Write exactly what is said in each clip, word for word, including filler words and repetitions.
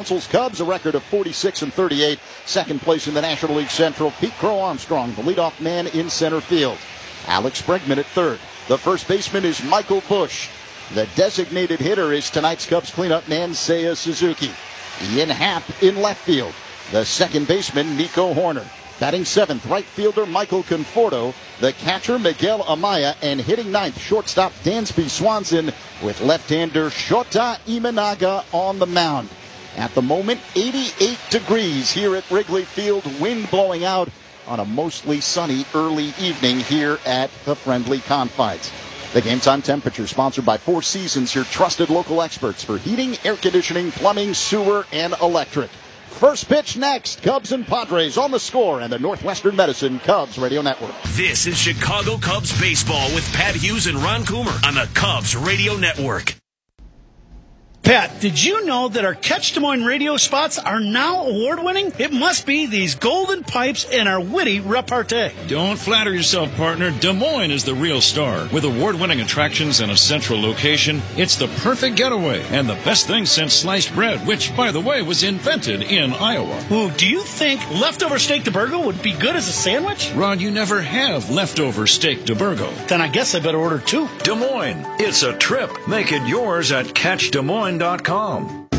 Council's Cubs, a record of forty-six and thirty-eight. Second place in the National League Central, Pete Crow Armstrong, the leadoff man in center field. Alex Bregman at third. The first baseman is Michael Busch. The designated hitter is tonight's Cubs cleanup man, Seiya Suzuki. Ian Happ in left field. The second baseman, Nico Horner. Batting seventh, right fielder Michael Conforto. The catcher, Miguel Amaya. And hitting ninth, shortstop Dansby Swanson with left-hander Shota Imanaga on the mound. At the moment, eighty-eight degrees here at Wrigley Field. Wind blowing out on a mostly sunny early evening here at the friendly confines. The Game Time Temperature sponsored by Four Seasons, your trusted local experts for heating, air conditioning, plumbing, sewer, and electric. First pitch next. Cubs and Padres on The Score and the Northwestern Medicine Cubs Radio Network. This is Chicago Cubs baseball with Pat Hughes and Ron Coomer on the Cubs Radio Network. Pat, did you know that our Catch Des Moines radio spots are now award-winning? It must be these golden pipes and our witty repartee. Don't flatter yourself, partner. Des Moines is the real star. With award-winning attractions and a central location, it's the perfect getaway and the best thing since sliced bread, which, by the way, was invented in Iowa. Ooh, do you think leftover steak de Burgo would be good as a sandwich? Ron, you never have leftover steak de Burgo. Then I guess I better order two. Des Moines, it's a trip. Make it yours at catch des moines dot com.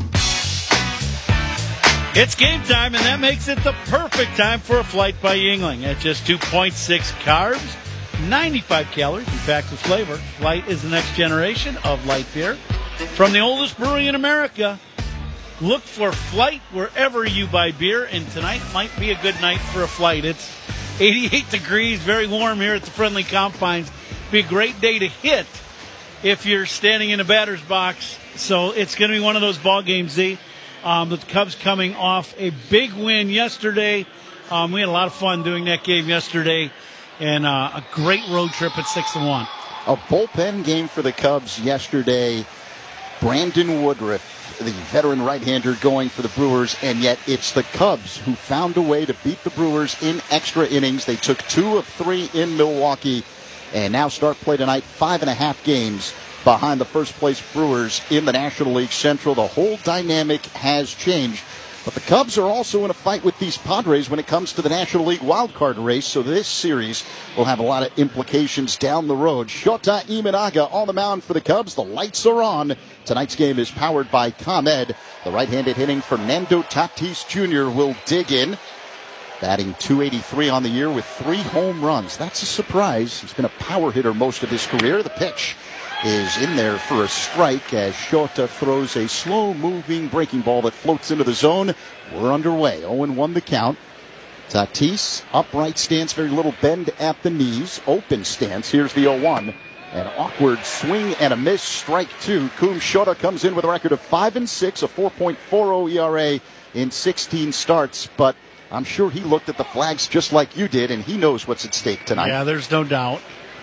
It's game time, and that makes it the perfect time for a flight by Yuengling. At just two point six carbs, ninety-five calories, and packed with flavor, Flight is the next generation of light beer. From the oldest brewery in America, look for Flight wherever you buy beer, and tonight might be a good night for a Flight. It's eighty-eight degrees, very warm here at the friendly confines. Be a great day to hit if you're standing in a batter's box. So it's going to be one of those ball games, Z. Um, the Cubs coming off a big win yesterday. Um, we had a lot of fun doing that game yesterday, and uh, a great road trip at six and one. A bullpen game for the Cubs yesterday. Brandon Woodruff, the veteran right-hander, going for the Brewers, and yet it's the Cubs who found a way to beat the Brewers in extra innings. They took two of three in Milwaukee, and now start play tonight, five and a half games behind the first-place Brewers in the National League Central. The whole dynamic has changed. But the Cubs are also in a fight with these Padres when it comes to the National League wildcard race, so this series will have a lot of implications down the road. Shota Imanaga on the mound for the Cubs. The lights are on. Tonight's game is powered by ComEd. The right-handed hitting Fernando Tatis Junior will dig in. Batting two eighty-three on the year with three home runs. That's a surprise. He's been a power hitter most of his career. The pitch is in there for a strike as Shota throws a slow-moving breaking ball that floats into the zone. We're underway. oh and one the count. Tatis, upright stance, very little bend at the knees. Open stance. Here's the oh one. An awkward swing and a miss. Strike two. Kum Shota comes in with a record of five and six, a four point four oh E R A in sixteen starts. But I'm sure he looked at the flags just like you did, and he knows what's at stake tonight. Yeah, there's no doubt.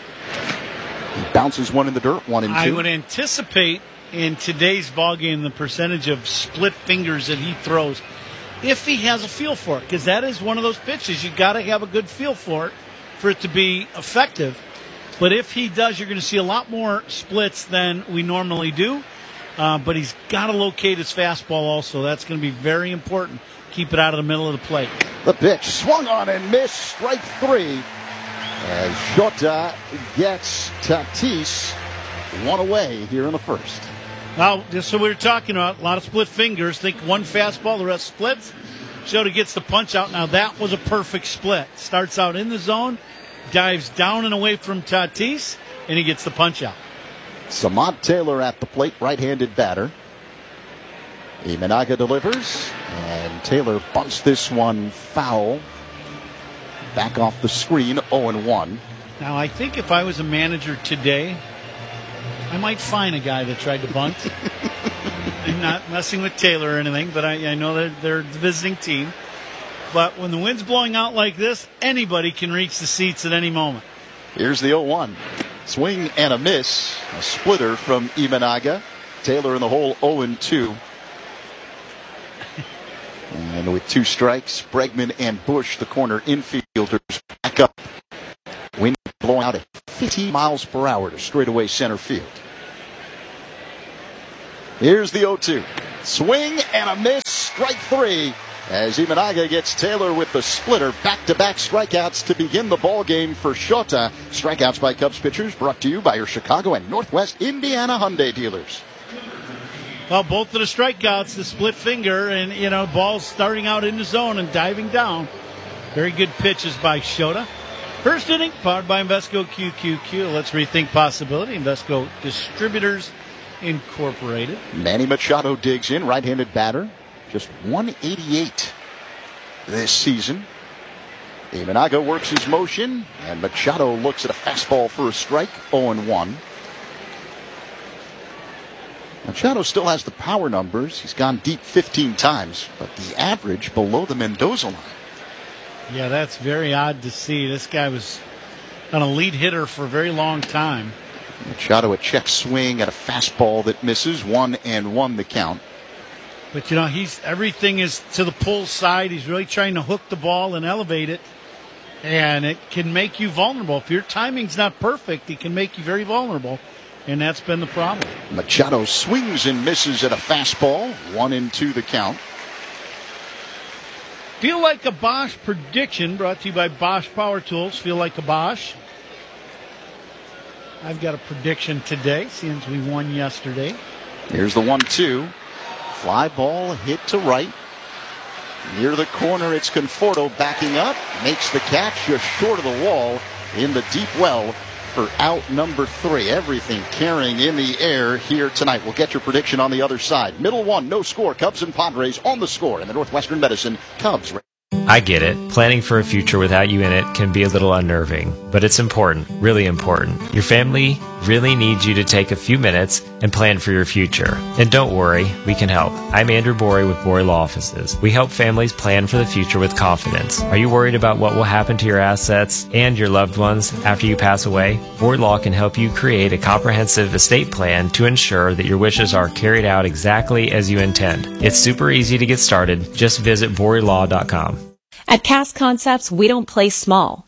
He bounces one in the dirt, one and two. I would anticipate in today's ballgame the percentage of split fingers that he throws, if he has a feel for it, because that is one of those pitches you got to have a good feel for it for it to be effective. But if he does, you're going to see a lot more splits than we normally do. Uh, but he's got to locate his fastball also. That's going to be very important. Keep it out of the middle of the plate. The pitch swung on and missed. Strike three. As Shota gets Tatis one away here in the first. Now, just so we were talking about, a lot of split fingers. Think one fastball, the rest splits. Shota gets the punch out. Now, that was a perfect split. Starts out in the zone, dives down and away from Tatis, and he gets the punch out. Samad Taylor at the plate, right-handed batter. Imanaga delivers, and Taylor bunts this one foul. Back off the screen, oh and one. Now, I think if I was a manager today, I might fine a guy that tried to bunt. I'm not messing with Taylor or anything, but I, I know that they're the visiting team. But when the wind's blowing out like this, anybody can reach the seats at any moment. Here's the oh one. Swing and a miss. A splitter from Imanaga. Taylor in the hole, oh and two. And with two strikes, Bregman and Busch, the corner infielders, back up. Wind blowing out at fifty miles per hour to straightaway center field. Here's the oh two. Swing and a miss, strike three. As Imanaga gets Taylor with the splitter. Back-to-back strikeouts to begin the ball game for Shota. Strikeouts by Cubs pitchers brought to you by your Chicago and Northwest Indiana Hyundai dealers. Well, both of the strikeouts, the split finger, and, you know, balls starting out in the zone and diving down. Very good pitches by Shota. First inning, powered by Invesco Q Q Q. Let's rethink possibility. Invesco Distributors Incorporated. Manny Machado digs in, right-handed batter. Just one eighty-eight this season. Imanaga works his motion, and Machado looks at a fastball for a strike, oh and one. Machado still has the power numbers. He's gone deep fifteen times, but the average below the Mendoza line. Yeah, that's very odd to see. This guy was an elite hitter for a very long time. Machado a check swing at a fastball that misses, one and one the count. But, you know, he's everything is to the pull side. He's really trying to hook the ball and elevate it. And it can make you vulnerable. If your timing's not perfect, it can make you very vulnerable. And that's been the problem. Machado swings and misses at a fastball. One and two the count. Feel Like a Bosch prediction brought to you by Bosch Power Tools. Feel like a Bosch. I've got a prediction today since we won yesterday. Here's the one two. Fly ball hit to right. Near the corner, it's Conforto backing up. Makes the catch just short of the wall in the deep well for out number three. Everything carrying in the air here tonight. We'll get your prediction on the other side. Middle one, no score. Cubs and Padres on the score in the Northwestern Medicine Cubs. I get it. Planning for a future without you in it can be a little unnerving, but it's important, really important. Your family really needs you to take a few minutes and plan for your future. And don't worry, we can help. I'm Andrew Borey with Borey Law Offices. We help families plan for the future with confidence. Are you worried about what will happen to your assets and your loved ones after you pass away? Borey Law can help you create a comprehensive estate plan to ensure that your wishes are carried out exactly as you intend. It's super easy to get started. Just visit borey law dot com. At Cast Concepts, we don't play small.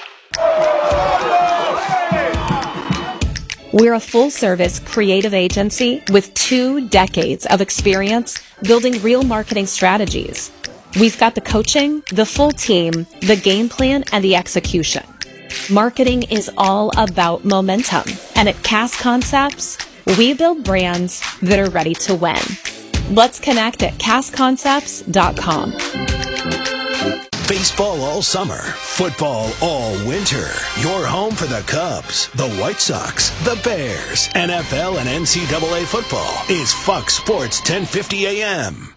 We're a full-service creative agency with two decades of experience building real marketing strategies. We've got the coaching, the full team, the game plan, and the execution. Marketing is all about momentum. And at Cast Concepts, we build brands that are ready to win. Let's connect at cast concepts dot com. Baseball all summer, football all winter. Your home for the Cubs, the White Sox, the Bears, N F L and N C double A football is Fox Sports ten fifty A M.